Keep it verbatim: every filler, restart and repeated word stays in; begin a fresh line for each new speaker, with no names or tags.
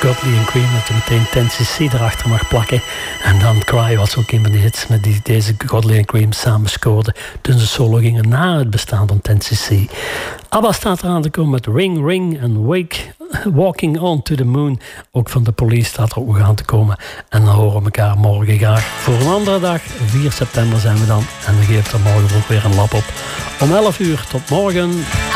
Godley and Cream, dat je meteen ten cc erachter mag plakken. En dan Cry was ook een van de hits met die deze Godley and Cream samen scoorden toen ze solo gingen na het bestaan van ten cc. ABBA staat eraan te komen met Ring Ring en Wake, Walking On to the Moon. Ook van de Police staat er ook nog aan te komen. En dan horen we elkaar morgen graag voor een andere dag. vier september zijn we dan. En we geven er morgen ook weer een lap op. Om elf uur tot morgen.